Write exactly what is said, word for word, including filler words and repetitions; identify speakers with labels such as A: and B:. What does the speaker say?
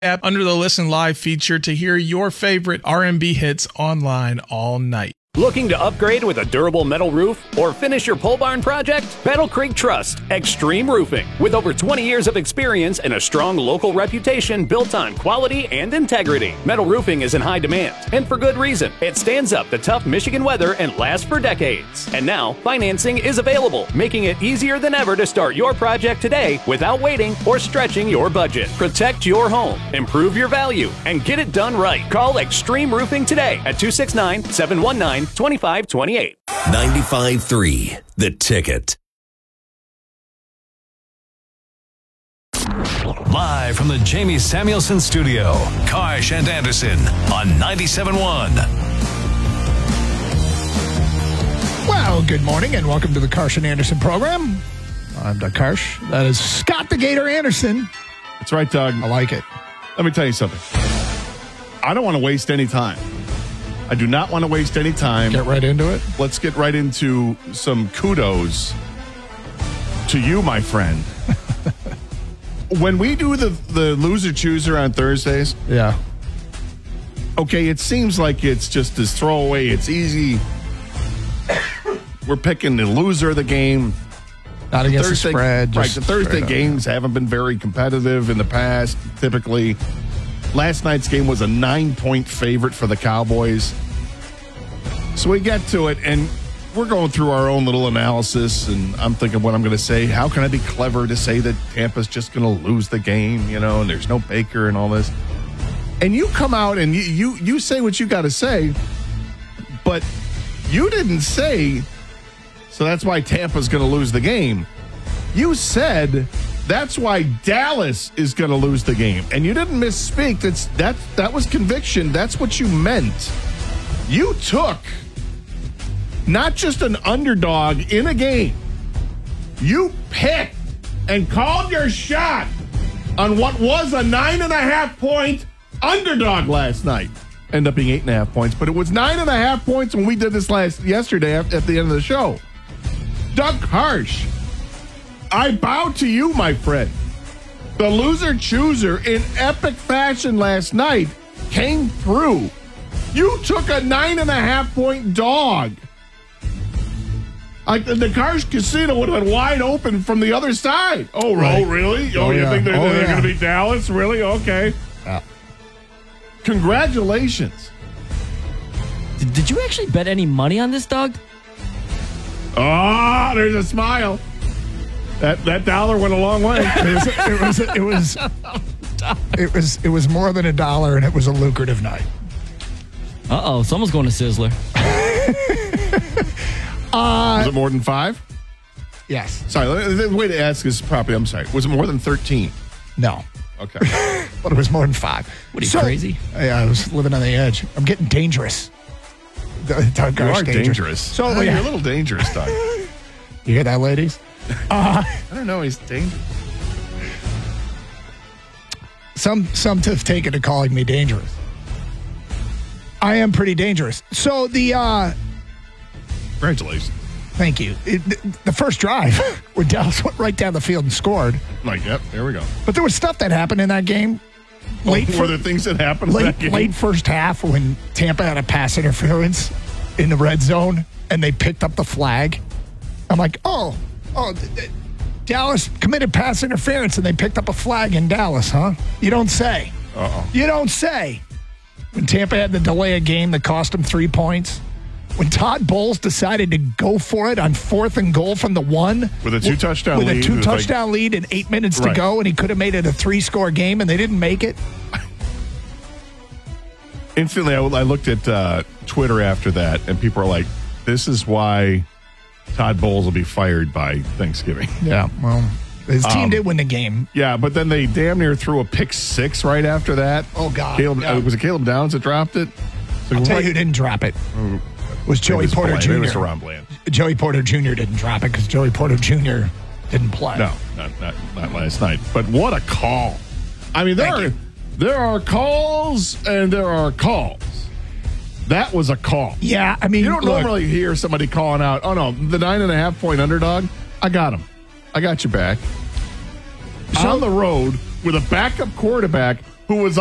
A: app under the Listen Live feature to hear your favorite R and B hits online all night.
B: Looking to upgrade with a durable metal roof or finish your pole barn project? Battle Creek Trust Extreme Roofing. With over twenty years of experience and a strong local reputation built on quality and integrity, metal roofing is in high demand, and for good reason. It stands up to tough Michigan weather and lasts for decades. And now, financing is available, making it easier than ever to start your project today without waiting or stretching your budget. Protect your home, improve your value, and get it done right. Call Extreme Roofing today at two six nine, seven one nine, two five two eight.
C: ninety-five point three, The Ticket.
D: Live from the Jamie Samuelson Studio, Karsh and Anderson on ninety-seven point one.
E: Well, good morning and welcome to the Karsh and Anderson program. I'm Doug Karsh. That is Scott the Gator Anderson.
F: That's right, Doug.
E: I like it.
F: Let me tell you something. I don't want to waste any time. I do not want to waste any time.
E: Get right into it.
F: Let's get right into some kudos to you, my friend. When we do the, the loser chooser on Thursdays,
E: Yeah.
F: okay, it seems like it's just this throwaway. It's easy. We're picking the loser of the game.
E: Not against
F: Thursday,
E: the spread.
F: Right,
E: just
F: the Thursday
E: straight up.
F: games haven't been very competitive in the past, typically. Last night's game was a nine-point favorite for the Cowboys. So we get to it, and we're going through our own little analysis, and I'm thinking what I'm going to say. How can I be clever to say that Tampa's just going to lose the game, you know, and there's no Baker and all this? And you come out and you you, you say what you got to say, but you didn't say, so that's why Tampa's going to lose the game. You said that's why Dallas is going to lose the game. And you didn't misspeak. That's that that was conviction. That's what you meant. You took not just an underdog in a game. You picked and called your shot on what was a nine and a half point underdog last night. Ended up being eight and a half points, but it was nine and a half points when we did this last yesterday at the end of the show. Doug Karsh, I bow to you, my friend. The loser chooser in epic fashion last night came through. You took a nine and a half point dog. Like the, the Karsh Casino would have been wide open from the other side. Oh, right. Oh really? Oh,
E: oh
F: you
E: yeah.
F: think they're,
E: oh,
F: they're
E: yeah.
F: going to beat Dallas? Really? Okay.
E: Yeah.
F: Congratulations.
G: Did, did you actually bet any money on this, Doug?
F: Ah, oh, there's a smile. That that dollar went a long way.
E: It was, it was, it was, it was, it was more than a dollar, and it was a lucrative night.
G: Uh-oh, someone's going to Sizzler.
E: uh,
F: Was it more than five?
E: Yes.
F: Sorry, the way to ask is properly. I'm sorry. Was it more than thirteen?
E: No.
F: Okay.
E: But it was more than five.
G: What are you,
E: So-
G: crazy?
E: Yeah, I was living on the edge. I'm getting dangerous. Doug
F: You
E: Karsh,
F: are dangerous.
E: So
F: Oh,
E: yeah.
F: you're a little dangerous, Doug.
E: You hear that, ladies? Uh,
F: I don't know. He's dangerous.
E: some some have taken to calling me dangerous. I am pretty dangerous. So the uh,
F: Congratulations.
E: thank you. It, the, the first drive where Dallas went right down the field and scored.
F: Like, yep, there we go.
E: But there was stuff that happened in that game. Late
F: Were
E: fir-
F: there things that happened in
E: late,
F: that game?
E: late first half when Tampa had a pass interference in the red zone and they picked up the flag. I'm like, oh, oh, th- th- Dallas committed pass interference and they picked up a flag in Dallas, huh? You don't say.
F: Uh-oh.
E: You don't say. When Tampa had to delay a game that cost them three points. When Todd Bowles decided to go for it on fourth and goal from the one.
F: With a two-touchdown
E: with
F: lead.
E: With a
F: It was
E: two-touchdown
F: like-
E: lead and eight minutes to
F: Right.
E: go, and he could have made it a three-score game, and they didn't make it.
F: Instantly, I, I looked at uh, Twitter after that, and people are like, this is why Todd Bowles will be fired by Thanksgiving.
E: Yeah, well, his team
F: Um,
E: did win the game.
F: Yeah, but then they damn near threw a pick six right after that.
E: Oh, God.
F: Caleb,
E: Yeah.
F: uh, was it Caleb Downs that dropped it? So
E: I'll tell
F: right-
E: you who didn't drop it.
F: Oh,
E: Was Joey
F: it was
E: Porter
F: Bland.
E: Junior
F: It was Deron Bland.
E: Joey Porter Junior didn't drop it because Joey Porter Junior didn't play.
F: No, not, not not last night. But what a call! I mean, there
E: Thank
F: are
E: you.
F: there are calls and there are calls. That was a call.
E: Yeah, I mean,
F: You don't
E: look,
F: normally hear somebody calling out, "Oh no, the nine and a half point underdog. I got him. I got your back."
E: So-
F: On the road with a backup quarterback who was